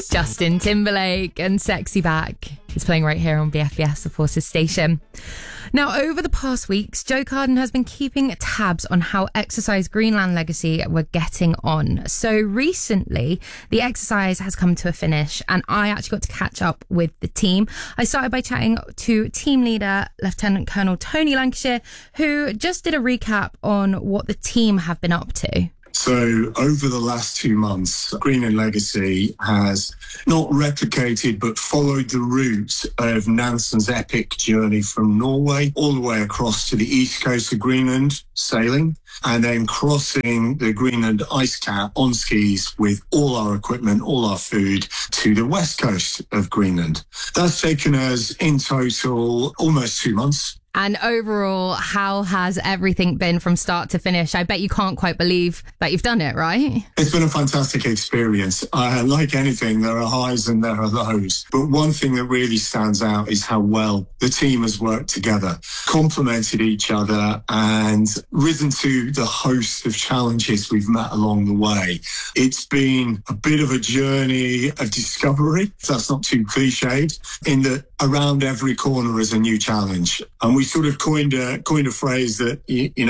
It's Justin Timberlake and Sexy Back. It's playing right here on BFBS, the Forces station. Now, over the past weeks, Joe Carden has been keeping tabs on how Exercise Greenland Legacy were getting on. So recently, the exercise has come to a finish and I actually got to catch up with the team. I started by chatting to team leader, Lieutenant Colonel Tony Lancashire, who just did a recap on what the team have been up to. So over the last 2 months, Greenland Legacy has not replicated but followed the route of Nansen's epic journey from Norway all the way across to the east coast of Greenland, sailing, and then crossing the Greenland ice cap on skis with all our equipment, all our food, to the west coast of Greenland. That's taken us in total almost 2 months. And overall, how has everything been from start to finish? I bet you can't quite believe that you've done it, right? It's been a fantastic experience. Like anything, there are highs and there are lows. But one thing that really stands out is how well the team has worked together, complemented each other, and risen to the host of challenges we've met along the way. It's been a bit of a journey of discovery, if that's not too cliched, in that around every corner is a new challenge. And we sort of coined a phrase that,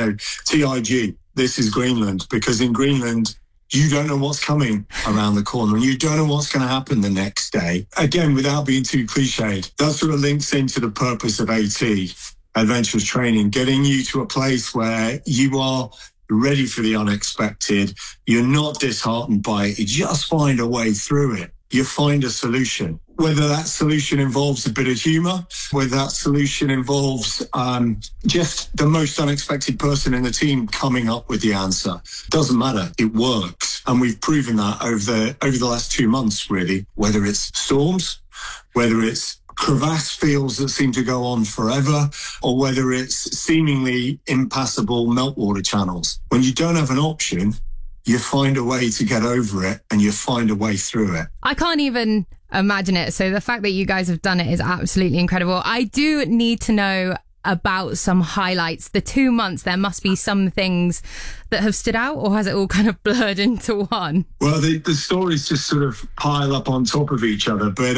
TIG, this is Greenland, because in Greenland, you don't know what's coming around the corner and you don't know what's going to happen the next day. Again, without being too cliched, that sort of links into the purpose of AT, Adventurous Training, getting you to a place where you are ready for the unexpected. You're not disheartened by it. You just find a way through it. You find a solution. Whether that solution involves a bit of humour, whether that solution involves just the most unexpected person in the team coming up with the answer, doesn't matter. It works. And we've proven that over the last 2 months, really, whether it's storms, whether it's crevasse fields that seem to go on forever, or whether it's seemingly impassable meltwater channels. When you don't have an option, you find a way to get over it and you find a way through it. I can't even imagine it. So the fact that you guys have done it is absolutely incredible. I do need to know about some highlights. The 2 months, there must be some things that have stood out, or has it all kind of blurred into one? Well, the stories just sort of pile up on top of each other. But,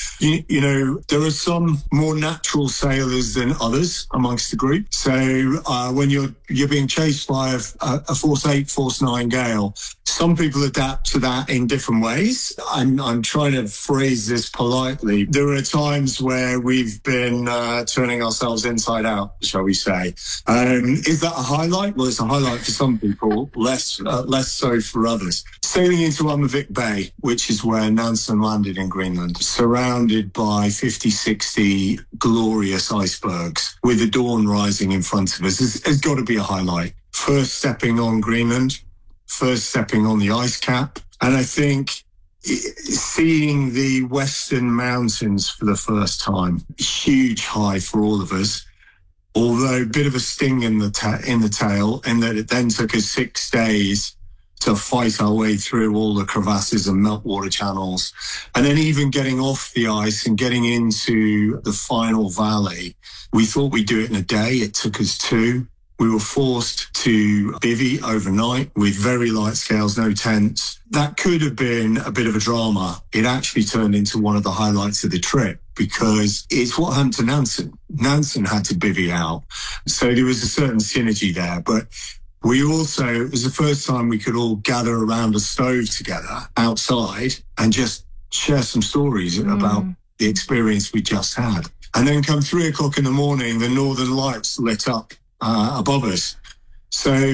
there are some more natural sailors than others amongst the group. So when you're being chased by a Force 8, Force 9 gale, some people adapt to that in different ways. I'm trying to phrase this politely. There are times where we've been turning ourselves inside out, shall we say. Is that a highlight? Well, it's a highlight for some people, less so for others. Sailing into Umavik Bay, which is where Nansen landed in Greenland, surrounded by 50, 60 glorious icebergs with the dawn rising in front of us, has got to be a highlight. First stepping on Greenland, first stepping on the ice cap, and I think seeing the Western Mountains for the first time, huge high for all of us. Although a bit of a sting in the tail, in that it then took us 6 days to fight our way through all the crevasses and meltwater channels. And then even getting off the ice and getting into the final valley, we thought we'd do it in a day. It took us 2. We were forced to bivvy overnight with very light scales, no tents. That could have been a bit of a drama. It actually turned into one of the highlights of the trip because it's what happened to Nansen. Nansen had to bivvy out. So there was a certain synergy there. But we also, it was the first time we could all gather around a stove together outside and just share some stories about the experience we just had. And then come 3 o'clock in the morning, the Northern Lights lit up above us. So,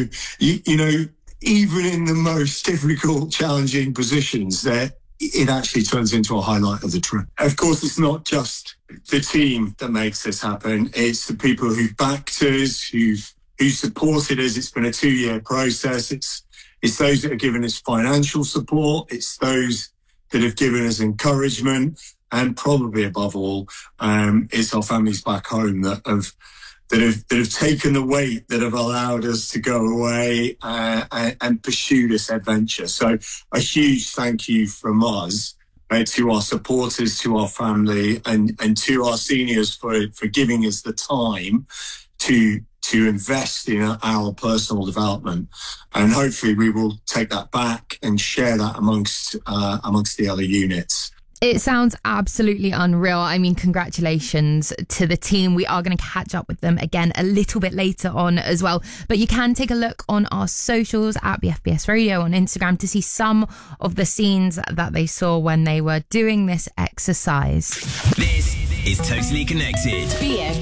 even in the most difficult, challenging positions, that it actually turns into a highlight of the trip. Of course, it's not just the team that makes this happen. It's the people who backed us, who supported us. It's been a 2-year process. It's those that have given us financial support. It's those that have given us encouragement. And probably above all, it's our families back home that have taken the weight, that have allowed us to go away and pursue this adventure. So a huge thank you from us to our supporters, to our family, and to our seniors for giving us the time to invest in our personal development. And hopefully we will take that back and share that amongst the other units. It sounds absolutely unreal. I mean, congratulations to the team. We are going to catch up with them again a little bit later on as well. But you can take a look on our socials at BFBS Radio on Instagram to see some of the scenes that they saw when they were doing this exercise. This is Totally Connected. BFBS.